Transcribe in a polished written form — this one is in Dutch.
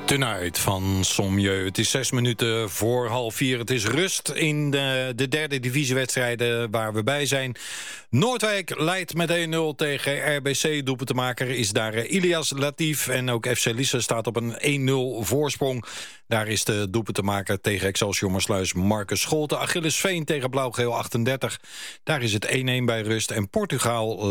Tonight van Sommieu. Het is 6 minuten voor 3:30. Het is rust in de derde divisiewedstrijden waar we bij zijn. Noordwijk leidt met 1-0 tegen RBC. Doelpuntenmaker is daar Ilias Latif. En ook FC Lisse staat op een 1-0 voorsprong. Daar is de doelpuntenmaker tegen Excelsior Maasluis Marcus Scholten. Achilles Veen tegen Blauw-Geel 38. Daar is het 1-1 bij rust. En Portugal